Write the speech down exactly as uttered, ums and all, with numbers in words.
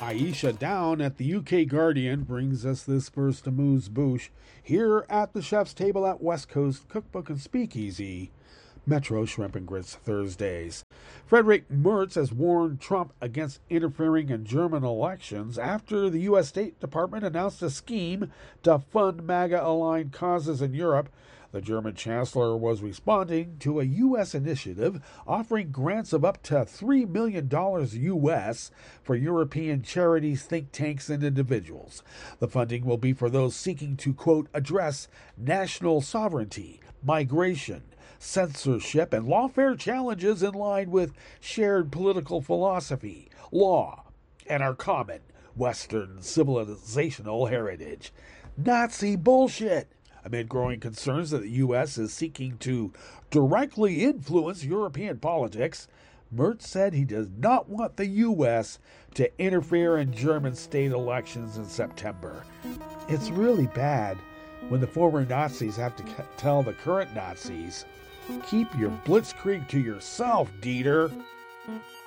Aisha Down at the U K Guardian brings us this first amuse bouche here at the chef's table at West Coast Cookbook and Speakeasy, Metro Shrimp and Grits Thursdays. Frederick Merz has warned Trump against interfering in German elections after the U S. State Department announced a scheme to fund MAGA-aligned causes in Europe. The German chancellor was responding to a U S initiative offering grants of up to three million dollars U S for European charities, think tanks, and individuals. The funding will be for those seeking to, quote, address national sovereignty, migration, censorship, and lawfare challenges in line with shared political philosophy, law, and our common Western civilizational heritage. Nazi bullshit! Amid growing concerns that the U S is seeking to directly influence European politics, Merz said he does not want the U S to interfere in German state elections in September. It's really bad when the former Nazis have to tell the current Nazis, keep your blitzkrieg to yourself, Dieter.